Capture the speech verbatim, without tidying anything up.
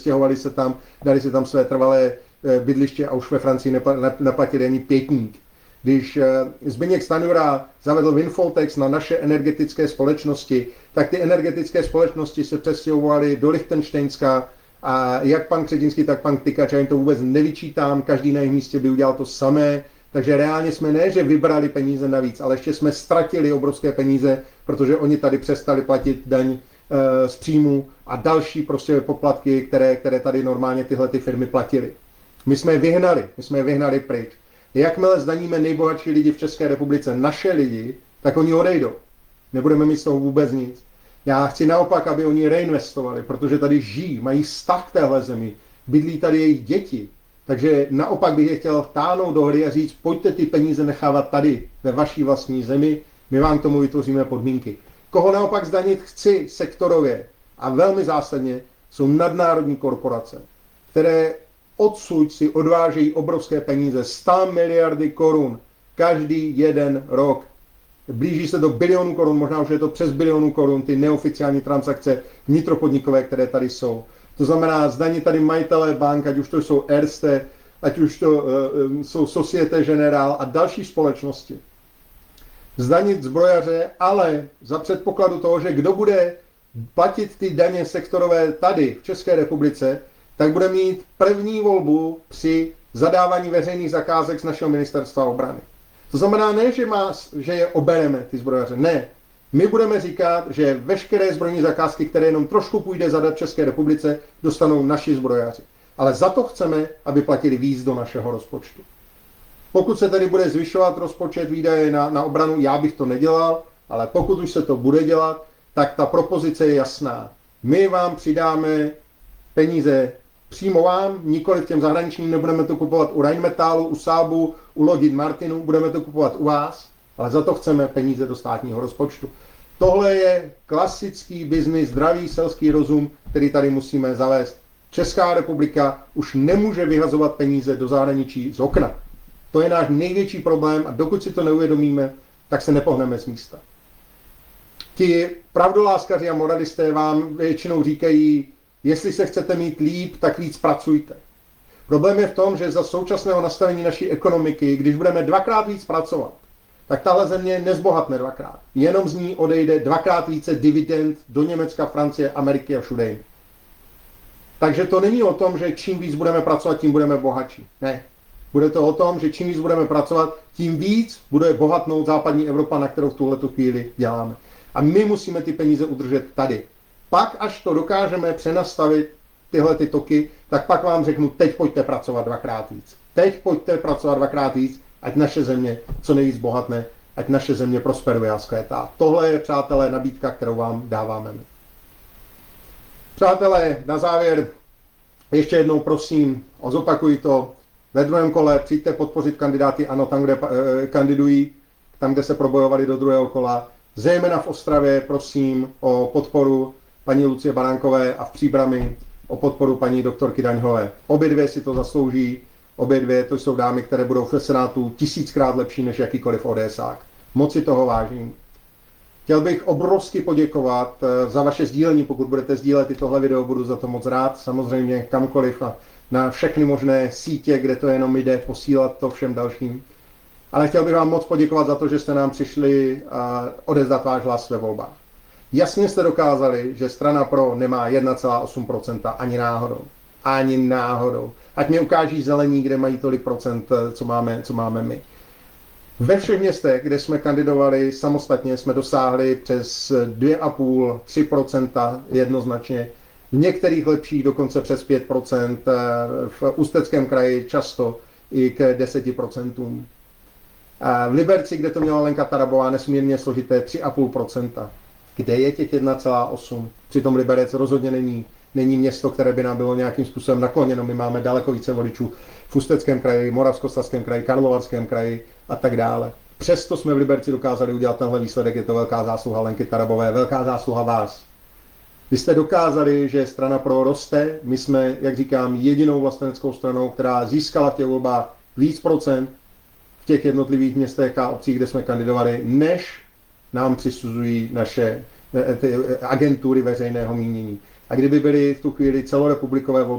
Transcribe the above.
stěhovali se tam, dali si tam své trvalé bydliště a už ve Francii neplatili ani pětník. Když Zbyněk Stanjura zavedl windfall tax na naše energetické společnosti, tak ty energetické společnosti se přestěhovaly do Lichtenštejnska a jak pan Křetínský, tak pan Tykač, já jim to vůbec nevyčítám, každý na jejich místě by udělal to samé, takže reálně jsme ne, že vybrali peníze navíc, ale ještě jsme ztratili obrovské peníze, protože oni tady přestali platit daň e, z příjmu a další prostě poplatky, které, které tady normálně tyhle ty firmy platily. My jsme je vyhnali, my jsme je vyhnali pryč. Jakmile zdaníme nejbohatší lidi v České republice, naše lidi, tak oni odejdou. Nebudeme mít z toho vůbec nic. Já chci naopak, aby oni reinvestovali, protože tady žijí, mají vztah k téhle zemi, bydlí tady jejich děti. Takže naopak bych je chtěl vtáhnout do hry a říct, pojďte ty peníze nechávat tady, ve vaší vlastní zemi, my vám k tomu vytvoříme podmínky. Koho naopak zdanit chci sektorově a velmi zásadně, jsou nadnárodní korporace, které odsud si odvážejí obrovské peníze, sto miliardy korun každý jeden rok. Blíží se do bilionů korun, možná už je to přes bilionů korun, ty neoficiální transakce vnitropodnikové, které tady jsou. To znamená, zdaní tady majitelé bank, ať už to jsou Erste, ať už to uh, jsou Societe Generale a další společnosti. Zdanit zbrojaře, ale za předpokladu toho, že kdo bude platit ty daně sektorové tady v České republice, tak bude mít první volbu při zadávání veřejných zakázek z našeho ministerstva obrany. To znamená ne, že, má, že je obereme ty zbrojaře, ne. My budeme říkat, že veškeré zbrojní zakázky, které jenom trošku půjde zadat České republice, dostanou naši zbrojaři. Ale za to chceme, aby platili víc do našeho rozpočtu. Pokud se tedy bude zvyšovat rozpočet výdaje na, na obranu, já bych to nedělal, ale pokud už se to bude dělat, tak ta propozice je jasná. My vám přidáme peníze přímo vám, nikoli těm zahraničním, nebudeme to kupovat u Rheinmetallu, u Saabu, u Lockheed Martinu, budeme to kupovat u vás, ale za to chceme peníze do státního rozpočtu. Tohle je klasický biznis, zdravý selský rozum, který tady musíme zavést. Česká republika už nemůže vyhazovat peníze do zahraničí z okna. To je náš největší problém a dokud si to neuvědomíme, tak se nepohneme z místa. Ti pravdoláskaři a moralisté vám většinou říkají, jestli se chcete mít líp, tak víc pracujte. Problém je v tom, že za současného nastavení naší ekonomiky, když budeme dvakrát víc pracovat, tak tahle země nezbohatne dvakrát. Jenom z ní odejde dvakrát více dividend do Německa, Francie, Ameriky a všude jinde. Takže to není o tom, že čím víc budeme pracovat, tím budeme bohatší. Ne. Bude to o tom, že čím víc budeme pracovat, tím víc bude bohatnout západní Evropa, na kterou v tuhletu chvíli děláme. A my musíme ty peníze udržet tady. Pak, až to dokážeme přenastavit tyhle ty toky, tak pak vám řeknu, teď pojďte pracovat dvakrát víc. Teď pojďte pracovat dvakrát víc, ať naše země co nejvíc bohatne, ať naše země prosperuje a zkvétá. Tohle je, přátelé, nabídka, kterou vám dáváme my. Přátelé, na závěr ještě jednou prosím, zopakuji to, ve druhém kole přijďte podpořit kandidáty ANO tam, kde eh, kandidují, tam, kde se probojovali do druhého kola. Zejména v Ostravě prosím o podporu paní Lucie Baránkové a v Příbrami o podporu paní doktorky Daňhové. Obě dvě si to zaslouží, obě dvě to jsou dámy, které budou v Senátu tisíckrát lepší než jakýkoliv ODSák. Moc si toho vážím. Chtěl bych obrovsky poděkovat za vaše sdílení, pokud budete sdílet i tohle video, budu za to moc rád, samozřejmě kamkoliv a na všechny možné sítě, kde to jenom jde, posílat to všem dalším. Ale chtěl bych vám moc poděkovat za to, že jste nám přišli odevzdat váš hlas ve volbách. Jasně jste dokázali, že strana Pro nemá jedna celá osm procenta ani náhodou. Ani náhodou. Ať mi ukáží zelení, kde mají tolik procent, co máme, co máme my. Ve všech městech, kde jsme kandidovali samostatně, jsme dosáhli přes dvě a půl až tři procenta jednoznačně. V některých lepších dokonce přes pět procent, v Ústeckém kraji často i k deseti procentům. V Liberci, kde to měla Lenka Tarabová, nesmírně složité tři a půl procenta. Kde je těch jedna celá osm? Přitom Liberec rozhodně není, není město, které by nám bylo nějakým způsobem nakloněno. My máme daleko více voličů v Ústeckém kraji, Moravskoslezském kraji, Karlovarském kraji a tak dále. Přesto jsme v Liberci dokázali udělat tenhle výsledek, je to velká zásluha Lenky Tarabové, velká zásluha vás. Vy jste dokázali, že strana Pro roste, my jsme, jak říkám, jedinou vlasteneckou stranou, která získala v těch volbách víc procent v těch jednotlivých městech a obcích, kde jsme kandidovali, než nám přisuzují naše ty agentury veřejného mínění. A kdyby byly v tu chvíli celorepublikové volby,